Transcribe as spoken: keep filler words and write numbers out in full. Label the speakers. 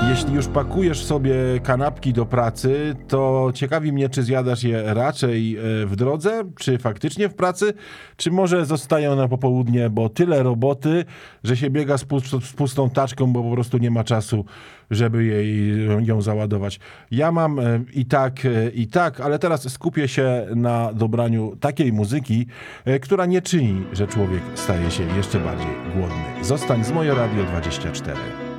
Speaker 1: Jeśli już pakujesz sobie kanapki do pracy, to ciekawi mnie, czy zjadasz je raczej w drodze, czy faktycznie w pracy, czy może zostają na popołudnie, bo tyle roboty, że się biega z, pust- z pustą taczką, bo po prostu nie ma czasu, żeby jej, ją załadować. Ja mam i tak, i tak, ale teraz skupię się na dobraniu takiej muzyki, która nie czyni, że człowiek staje się jeszcze bardziej głodny. Zostań z Moje Radio dwadzieścia cztery.